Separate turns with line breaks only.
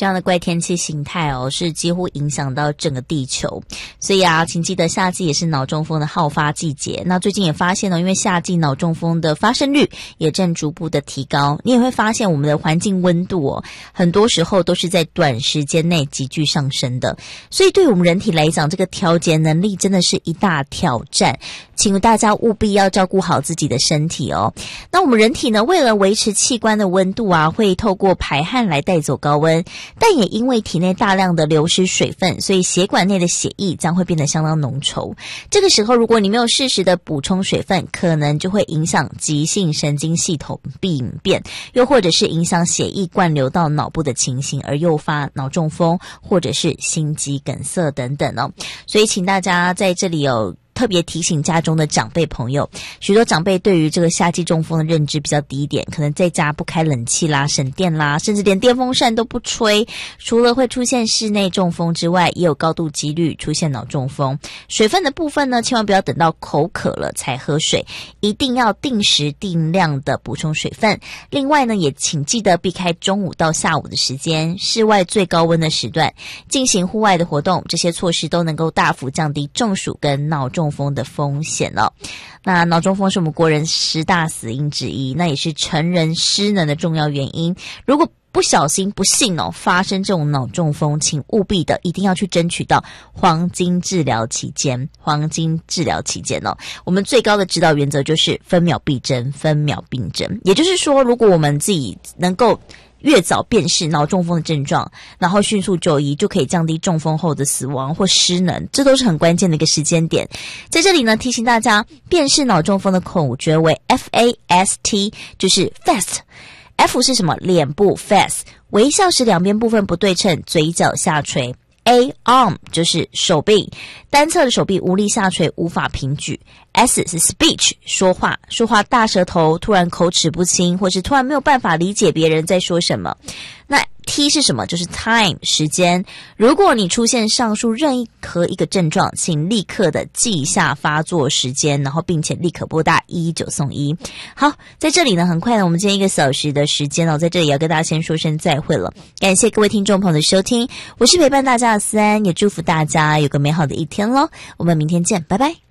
这样的怪天气形态是几乎影响到整个地球。所以请记得夏季也是脑中风的好发季节。那最近也发现因为夏季脑中风的发生率也正逐步的提高。你也会发现我们的环境温度很多时候都是在短时间内急剧上升的。所以对我们人体来讲，这个调节能力真的是一大挑战。请大家务必要照顾好自己的身体那我们人体呢，为了维持器官的温度会透过排汗来带走高温，但也因为体内大量的流失水分，所以血管内的血液将会变得相当浓稠。这个时候如果你没有适时的补充水分，可能就会影响急性神经系统病变，又或者是影响血液灌流到脑部的情形，而诱发脑中风或者是心肌梗塞等等所以请大家在这里特别提醒家中的长辈朋友，许多长辈对于这个夏季中风的认知比较低一点，可能在家不开冷气啦、省电啦，甚至连电风扇都不吹。除了会出现室内中风之外，也有高度几率出现脑中风。水分的部分呢，千万不要等到口渴了才喝水，一定要定时定量的补充水分。另外呢，也请记得避开中午到下午的时间，室外最高温的时段进行户外的活动，这些措施都能够大幅降低中暑跟脑中风的风险那脑中风是我们国人10大死因之一，那也是成人失能的重要原因。如果不小心不幸发生这种脑中风，请务必的一定要去争取到黄金治疗期间我们最高的指导原则就是分秒必争，分秒必争。也就是说，如果我们自己能够越早辨识脑中风的症状，然后迅速就医，就可以降低中风后的死亡或失能，这都是很关键的一个时间点。在这里呢，提醒大家，辨识脑中风的口诀为 FAST， 就是 fast。F 是什么？脸部 face， 微笑时两边部分不对称，嘴角下垂。A arm 就是手臂，单侧的手臂无力下垂，无法平举。S 是 speech， 说话大舌头，突然口齿不清，或是突然没有办法理解别人在说什么。那 T 是什么？就是 time， 时间。如果你出现上述任何一个症状，请立刻的记下发作时间，然后并且立刻拨打119送医。好，在这里呢，很快呢，我们今天1个小时的时间在这里要跟大家先说声再会了。感谢各位听众朋友的收听，我是陪伴大家的思安，也祝福大家有个美好的一天咯。我们明天见，拜拜。